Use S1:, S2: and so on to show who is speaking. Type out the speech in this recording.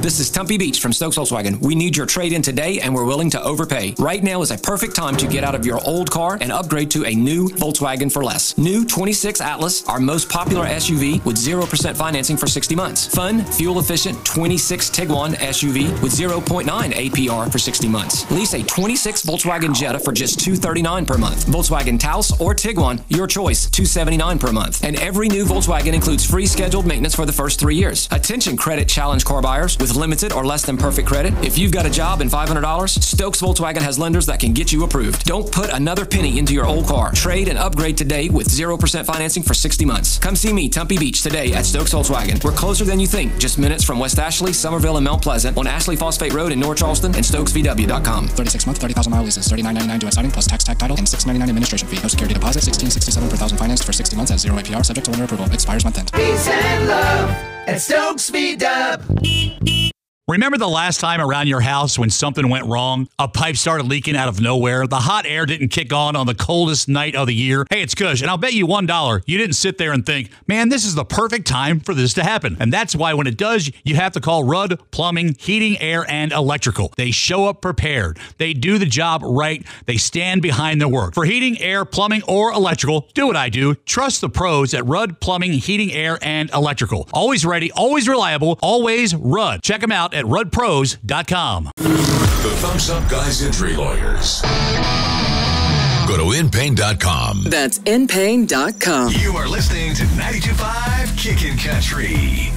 S1: This is Tumpy Beach from Stokes Volkswagen. We need your trade-in today, and we're willing to overpay. Right now is a perfect time to get out of your old car and upgrade to a new Volkswagen for less. New 26 Atlas, our most popular SUV with 0% financing for 60 months. Fun, fuel-efficient 26 Tiguan SUV with 0.9 APR for 60 months. Lease a 26 Volkswagen Jetta for just $239 per month. Volkswagen Taos or Tiguan, your choice, $279 per month. And every new Volkswagen includes free scheduled maintenance for the first 3 years. Attention credit challenge car buyers with limited or less than perfect credit. If you've got a job and $500, Stokes Volkswagen has lenders that can get you approved. Don't put another penny into your old car. Trade and upgrade today with 0% financing for 60 months. Come see me, Tumpy Beach, today at Stokes Volkswagen. We're closer than you think, just minutes from West Ashley, Somerville, and Mount Pleasant, on Ashley Phosphate Road in North Charleston, and StokesVW.com.
S2: 36-month, 30,000-mile leases, $39.99 due at signing, plus tax, tag, title, and $6.99 administration fee. No security deposit, $16.67 per thousand financed for 60 months at 0 APR, subject to lender approval. Expires month end.
S3: Peace and love at Stokes VW.
S4: Remember the last time around your house when something went wrong? A pipe started leaking out of nowhere. The hot air didn't kick on the coldest night of the year. Hey, it's Kush, and I'll bet you $1 you didn't sit there and think, man, this is the perfect time for this to happen. And that's why when it does, you have to call Rudd Plumbing, Heating, Air, and Electrical. They show up prepared. They do the job right. They stand behind their work. For heating, air, plumbing, or electrical, do what I do. Trust the pros at Rudd Plumbing, Heating, Air, and Electrical. Always ready, always reliable, always Rudd. Check them out at RuddPros.com.
S5: The Thumbs Up Guys Injury Lawyers. Go to InPain.com.
S6: That's InPain.com.
S5: You are listening to 92.5 Kickin' Country.